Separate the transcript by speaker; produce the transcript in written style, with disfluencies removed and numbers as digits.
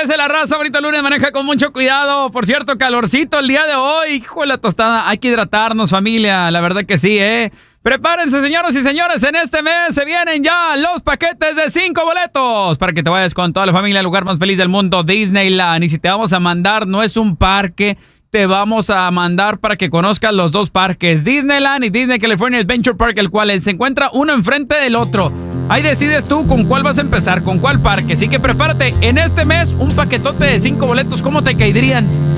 Speaker 1: dice la raza? Ahorita lunes, maneja con mucho cuidado. Por cierto, calorcito el día de hoy. Hijo de la tostada, hay que hidratarnos, familia. La verdad que sí, ¿eh? Prepárense, señoras y señores, en este mes se vienen ya los paquetes de 5 boletos para que te vayas con toda la familia al lugar más feliz del mundo, Disneyland. Y si te vamos a mandar, no es un parque, te vamos a mandar para que conozcas los dos parques, Disneyland y Disney California Adventure Park, el cual se encuentra uno enfrente del otro. Ahí decides tú con cuál vas a empezar, con cuál parque. Así que prepárate, en este mes un paquetote de 5 boletos, ¿cómo te caerían?